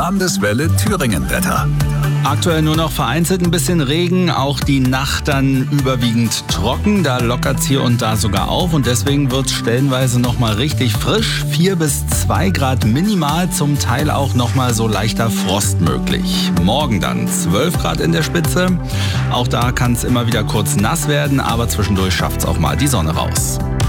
Landeswelle Thüringen-Wetter. Aktuell nur noch vereinzelt ein bisschen Regen, auch die Nacht dann überwiegend trocken. Da lockert es hier und da sogar auf und deswegen wird es stellenweise nochmal richtig frisch. 4 bis 2 Grad minimal, zum Teil auch nochmal so leichter Frost möglich. Morgen dann 12 Grad in der Spitze. Auch da kann es immer wieder kurz nass werden, aber zwischendurch schafft es auch mal die Sonne raus.